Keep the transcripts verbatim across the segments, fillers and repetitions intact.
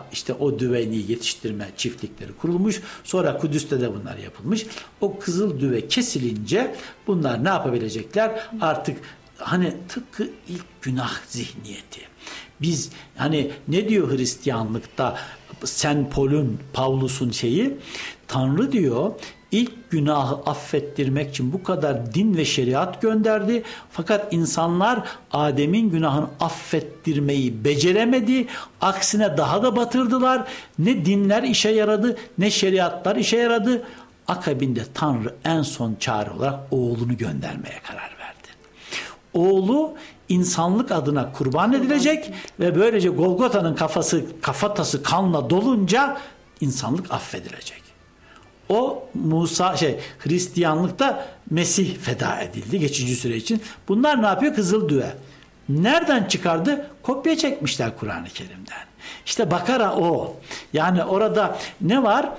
işte o düveni yetiştirme çiftlikleri kurulmuş. Sonra Kudüs'te de bunlar yapılmış. O kızıl düve kesilince bunlar ne yapabilecekler? Artık hani tıpkı ilk günah zihniyeti. Biz hani ne diyor Hristiyanlıkta Saint Paul'un, Pavlus'un şeyi? Tanrı diyor ilk günahı affettirmek için bu kadar din ve şeriat gönderdi. Fakat insanlar Adem'in günahını affettirmeyi beceremedi. Aksine daha da batırdılar. Ne dinler işe yaradı, ne şeriatlar işe yaradı. Akabinde Tanrı en son çare olarak oğlunu göndermeye karar verdi. Oğlu insanlık adına kurban edilecek ve böylece Golgota'nın kafası, kafatası kanla dolunca insanlık affedilecek. O Musa şey Hristiyanlıkta Mesih feda edildi geçici süre için. Bunlar ne yapıyor? Kızıl düve. Nereden çıkardı? Kopya çekmişler Kur'an-ı Kerim'den. İşte Bakara o. Yani orada ne var?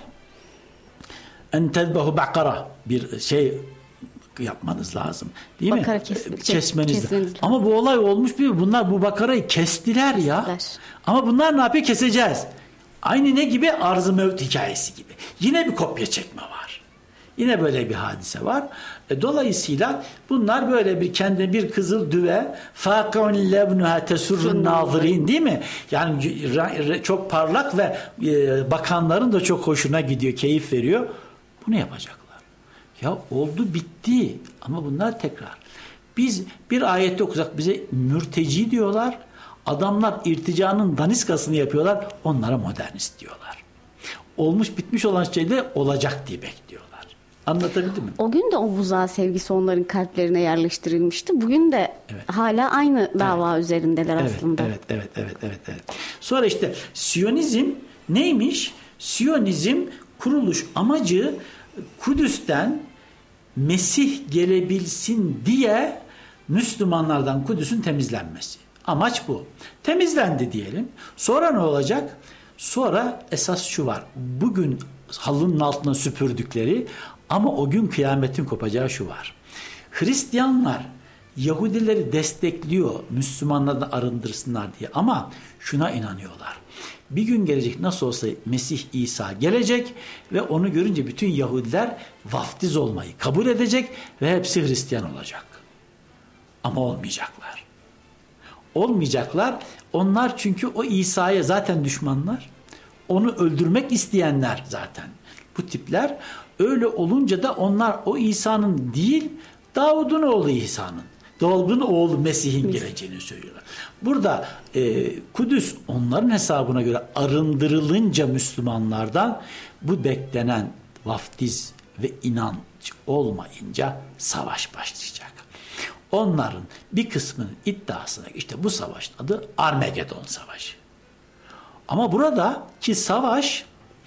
En tezbehu bakara bir şey yapmanız lazım. Değil Bakara mi? Kes, Kesmeniz kesmeniz lazım. Ama bu olay olmuş bir. Bunlar bu bakarayı kestiler, kestiler ya. Ama bunlar ne yapıyor? Keseceğiz. Aynı ne gibi? Arz-ı Mevt hikayesi gibi. Yine bir kopya çekme var. Yine böyle bir hadise var. E, dolayısıyla bunlar böyle bir kendine bir kızıl düve فَاقَوْنِ لَبْنُهَا تَسُرُّ النَّاظِرِينَ değil mi? Yani çok parlak ve e, bakanların da çok hoşuna gidiyor, keyif veriyor. Bunu yapacaklar. Ya oldu bitti ama bunlar tekrar. Biz bir ayette okusak bize mürteci diyorlar. Adamlar irticanın daniskasını yapıyorlar. Onlara modernist diyorlar. Olmuş bitmiş olan şey de olacak diye bekliyorlar. Anlatabildim mi? O gün de o buzağı sevgisi onların kalplerine yerleştirilmişti. Bugün de evet. hala aynı dava evet. üzerindeler evet, aslında. Evet, evet, evet, evet, evet. Sonra işte Siyonizm neymiş? Siyonizm kuruluş amacı Kudüs'ten Mesih gelebilsin diye Müslümanlardan Kudüs'ün temizlenmesi. Amaç bu. Temizlendi diyelim. Sonra ne olacak? Sonra esas şu var. Bugün halının altına süpürdükleri ama o gün kıyametin kopacağı şu var. Hristiyanlar Yahudileri destekliyor Müslümanlardan arındırsınlar diye ama şuna inanıyorlar. Bir gün gelecek nasıl olsa Mesih İsa gelecek ve onu görünce bütün Yahudiler vaftiz olmayı kabul edecek ve hepsi Hristiyan olacak. Ama olmayacaklar. Olmayacaklar. Onlar çünkü o İsa'ya zaten düşmanlar. Onu öldürmek isteyenler zaten. Bu tipler öyle olunca da onlar o İsa'nın değil Davud'un oğlu İsa'nın. Davud'un oğlu Mesih'in geleceğini söylüyorlar. Burada e, Kudüs onların hesabına göre arındırılınca Müslümanlardan bu beklenen vaftiz ve inanç olmayınca savaş başlayacak. Onların bir kısmının iddiasına işte bu savaşın adı Armagedon Savaşı. Ama buradaki savaş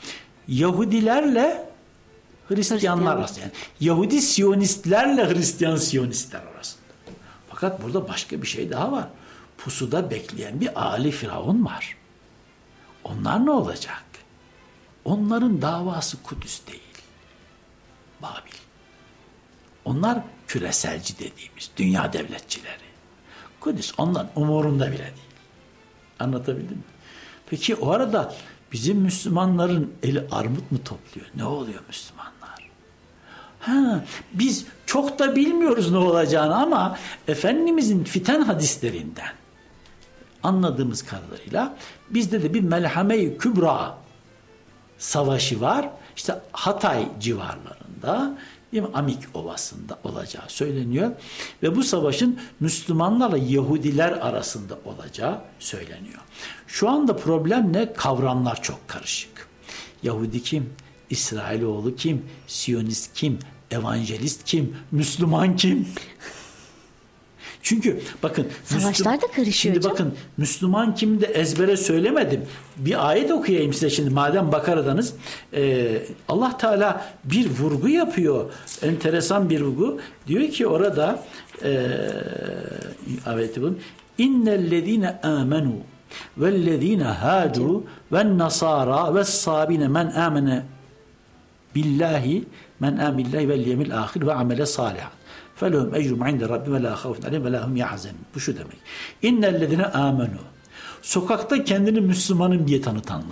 Yahudilerle Hristiyanlar arasında. Yani Yahudi Siyonistlerle Hristiyan Siyonistler arasında. Fakat burada başka bir şey daha var. Pusuda bekleyen bir Ali Firavun var. Onlar ne olacak? Onların davası Kudüs değil. Babil. Onlar küreselci dediğimiz dünya devletçileri. Kudüs onların umurunda bile değil. Anlatabildim mi? Peki o arada bizim Müslümanların eli armut mu topluyor? Ne oluyor Müslümanlar? Ha, biz çok da bilmiyoruz ne olacağını ama Efendimizin fiten hadislerinden anladığımız kadarıyla bizde de bir Melhame-i Kübra savaşı var. İşte Hatay civarlarında, değil mi? Amik Ovası'nda olacağı söyleniyor. Ve bu savaşın Müslümanlarla Yahudiler arasında olacağı söyleniyor. Şu anda problem ne? Kavramlar çok karışık. Yahudi kim? İsrailoğlu kim? Siyonist kim? Evangelist kim? Müslüman kim? Çünkü bakın savaşlar da karışıyor şimdi hocam. Bakın Müslüman kim de ezbere söylemedim. Bir ayet okuyayım size şimdi madem Bakara'danız. Ee, Allah Teala bir vurgu yapıyor. Enteresan bir vurgu. Diyor ki orada e, ayeti bunun innellezine amenu vellezine hadu ven nasara ves sabine men amene billahi men amene billahi vel yevmil ahir ve amele salihan فَلَهُمْ اَجْرُمْ عِنْدَ رَبِّ وَلَا خَوْفٌ عَلَيْهِمْ وَلَا هُمْ يَحْزَنُونَ. Bu şu demek. اِنَّ الَّذِينَ آمَنُوا. Sokakta kendini Müslümanım diye tanıtanlar.